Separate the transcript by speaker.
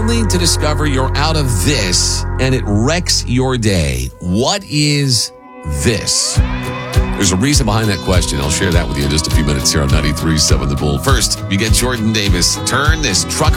Speaker 1: only to discover you're out of this and it wrecks your day. What is this? There's a reason behind that question. I'll share that with you in just a few minutes here on 93.7 The Bull. First, you get Jordan Davis. Turn this truck